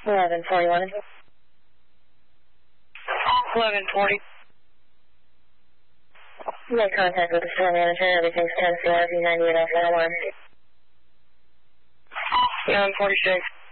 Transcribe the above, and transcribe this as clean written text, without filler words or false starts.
1141. 1140. Make contact with the store manager. Everything's 10 CRV 98 off 101. 1146.